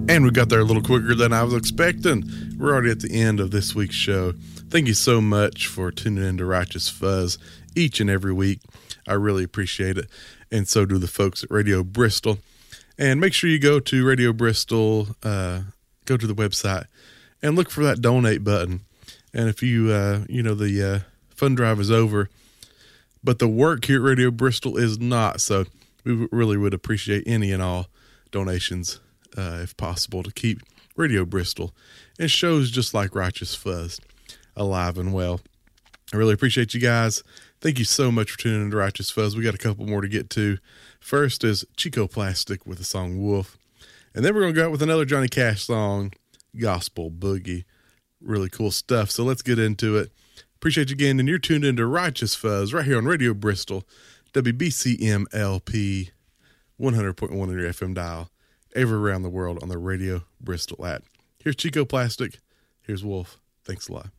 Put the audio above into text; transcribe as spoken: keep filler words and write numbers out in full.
And we got there a little quicker than I was expecting. We're already at the end of this week's show. Thank you so much for tuning in to Righteous Fuzz each and every week. I really appreciate it. And so do the folks at Radio Bristol. And make sure you go to Radio Bristol, uh, go to the website, and look for that donate button. And if you, uh, you know, the uh, fund drive is over, but the work here at Radio Bristol is not. So we really would appreciate any and all donations, uh, if possible, to keep Radio Bristol and shows just like Righteous Fuzz alive and well. I really appreciate you guys. Thank you so much for tuning in to Righteous Fuzz. We got a couple more to get to. First is Chico Plastic with the song Wolf. And then we're going to go out with another Johnny Cash song, Gospel Boogie. Really cool stuff. So let's get into it. Appreciate you again. And you're tuned into Righteous Fuzz right here on Radio Bristol, W B C M L P, one hundred point one on your F M dial, everywhere around the world on the Radio Bristol app. Here's Chico Plastic. Here's Wolf. Thanks a lot.